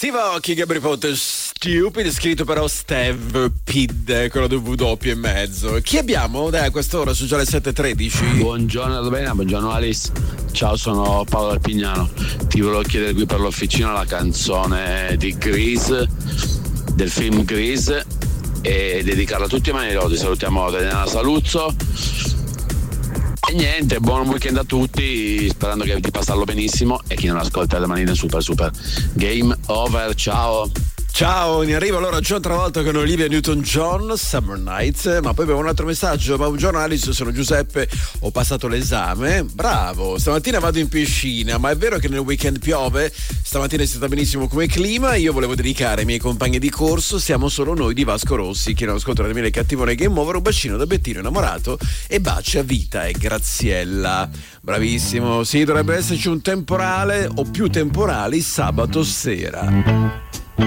Steve Aoki, Gabri Ponte, Stupid, scritto però Steve Pid, quello del W e mezzo. Chi abbiamo? Dai, a quest'ora, sono già le 7:13. Buongiorno Albena, buongiorno Alice. Ciao, sono Paolo Arpignano. Ti volevo chiedere qui per l'officina la canzone di Grease, del film Grease, e dedicarla a tutti i maniroti. Salutiamo Daniela Saluzzo. E niente, buon weekend a tutti, sperando di passarlo benissimo, e chi non ascolta le manine super game over, ciao. Ciao, ne arriva allora John Travolta con Olivia Newton-John, Summer Nights. Ma poi abbiamo un altro messaggio. Buongiorno Alice, sono Giuseppe, ho passato l'esame. Bravo, stamattina vado in piscina, ma è vero che nel weekend piove? Stamattina è stata benissimo come clima. Io volevo dedicare ai miei compagni di corso Siamo solo noi di Vasco Rossi. Chi non ascolta la mia cattivone Game Over, un bacino da Bettino innamorato e bacia Vita e Graziella. Bravissimo. Sì, dovrebbe esserci un temporale o più temporali sabato sera.